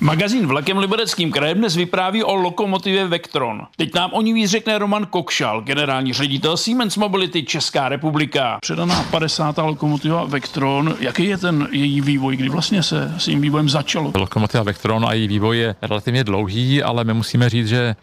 Magazín Vlakem Libereckým krajem dnes vypráví o lokomotivě Vectron. Teď nám o ní víc řekne Roman Kokšal, generální ředitel Siemens Mobility Česká republika. Předaná 50. lokomotiva Vectron, jaký je ten její vývoj, kdy vlastně se s tím vývojem začalo? Lokomotiva Vectron a její vývoj je relativně dlouhý, ale my musíme říct, že